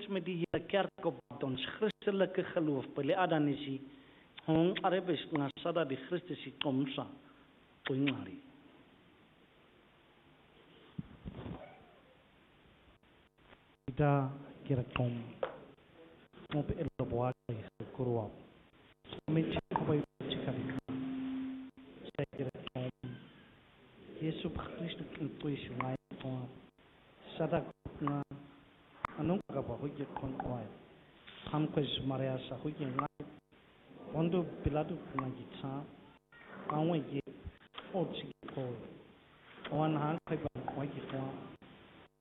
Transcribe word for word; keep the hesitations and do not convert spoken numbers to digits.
met die hele kerk op ons christelike geloof, pele adanisi, hong arebes ngasada di Christus ikomsa, kuingari. Kita kira kom, mope eloboa kuruap, mencik kubai cikari, saya kira kom, Yesus Kristus itu isungai kom, sada na anong kagabahoy kon kuai, ham kuis Maria sahoy ngai, ondo pilado pengajitsa, kawan ye, oji ko, oan hang kai bang kuai